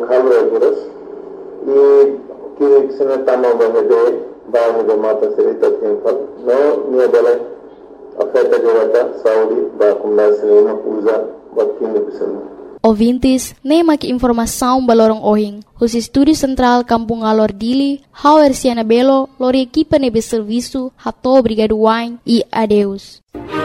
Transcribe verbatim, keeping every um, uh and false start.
Halo ya Gurus, di kini kesana tama bahade, bahade mata cerita tempat, no ni adalah afeta jawata Saudi, bakumla sinema uza, bakini bisana. Ouvintes, nem aqui informação balorong ohing. Os estúdios central Kampung Alor Dili, Hauer Siana Belo, lori equipa nebe serviço, hato obrigado wine e adeus.